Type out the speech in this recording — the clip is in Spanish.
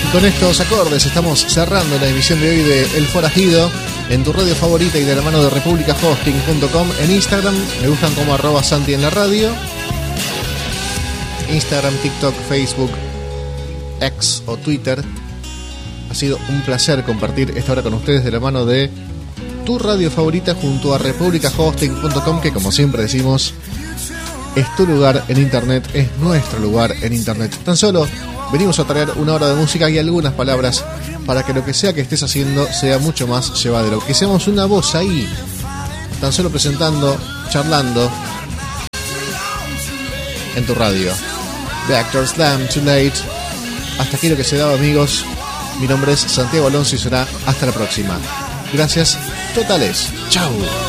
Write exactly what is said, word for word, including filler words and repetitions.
Con estos acordes estamos cerrando la emisión de hoy de El Forajido en tu radio favorita y de la mano de república hosting punto com. En Instagram me gustan como arroba Santi en la radio. Instagram, TikTok, Facebook, X o Twitter. Ha sido un placer compartir esta hora con ustedes de la mano de tu radio favorita junto a república hosting punto com, que como siempre decimos es tu lugar en internet, es nuestro lugar en internet. Tan solo venimos a traer una hora de música y algunas palabras para que lo que sea que estés haciendo sea mucho más llevadero. Que seamos una voz ahí, tan solo presentando, charlando en tu radio. The Actors Slam, Too Late. Hasta aquí lo que se daba, amigos. Mi nombre es Santiago Alonso y será hasta la próxima. Gracias totales. Chau.